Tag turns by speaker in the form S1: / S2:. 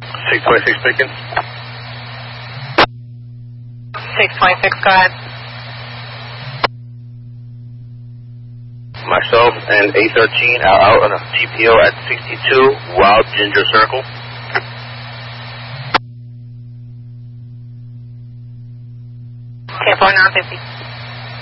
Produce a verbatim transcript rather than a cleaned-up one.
S1: six twenty-six speaking.
S2: six twenty-six, go ahead.
S1: Myself and A thirteen are out on a G P O at sixty-two Wild Ginger Circle.
S2: Okay, four nine fifty.